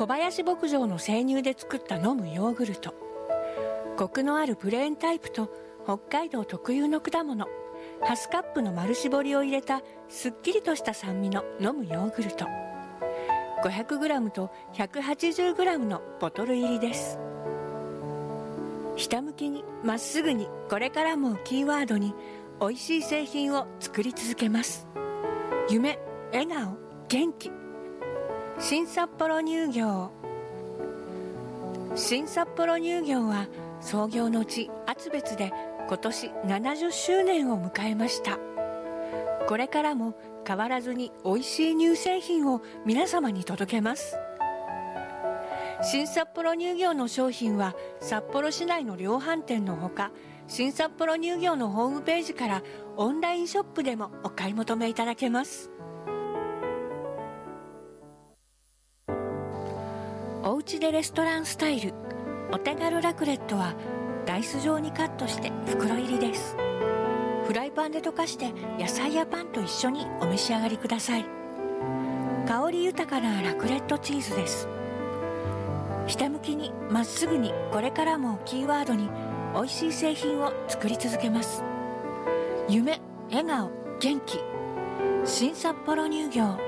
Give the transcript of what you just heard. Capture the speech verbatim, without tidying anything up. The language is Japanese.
小林牧場の生乳で作った飲むヨーグルト、コクのあるプレーンタイプと北海道特有の果物ハスカップの丸搾りを入れたすっきりとした酸味の飲むヨーグルト、 ごひゃくグラム と ひゃくはちじゅうグラム のボトル入りです。ひたむきにまっすぐにこれからもキーワードに美味しい製品を作り続けます。夢、笑顔、元気、新札幌乳業。新札幌乳業は創業の地厚別で今年ななじゅっしゅうねんを迎えました。これからも変わらずに美味しい乳製品を皆様に届けます。新札幌乳業の商品は札幌市内の量販店のほか、新札幌乳業のホームページからオンラインショップでもお買い求めいただけます。おうちでレストランスタイルお手軽ラクレットはダイス状にカットして袋入りです。フライパンで溶かして野菜やパンと一緒にお召し上がりください。香り豊かなラクレットチーズです。ひたむきにまっすぐにこれからもキーワードに美味しい製品を作り続けます。夢、笑顔、元気、新札幌乳業。